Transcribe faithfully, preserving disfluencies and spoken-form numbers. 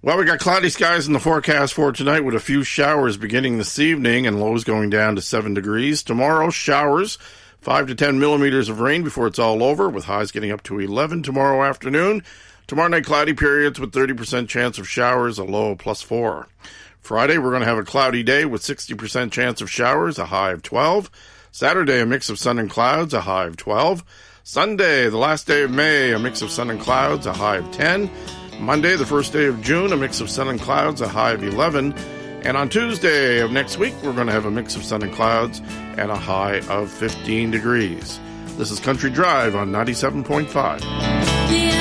Well, we got cloudy skies in the forecast for tonight with a few showers beginning this evening and lows going down to seven degrees. Tomorrow, showers, five to ten millimeters of rain before it's all over, with highs getting up to eleven tomorrow afternoon. Tomorrow night, cloudy periods with thirty percent chance of showers, a low of plus four. Friday, we're going to have a cloudy day with sixty percent chance of showers, a high of twelve. Saturday, a mix of sun and clouds, a high of twelve. Sunday, the last day of May, a mix of sun and clouds, a high of ten. Monday, the first day of June, a mix of sun and clouds, a high of eleven. And on Tuesday of next week, we're going to have a mix of sun and clouds and a high of fifteen degrees. This is Country Drive on ninety-seven point five.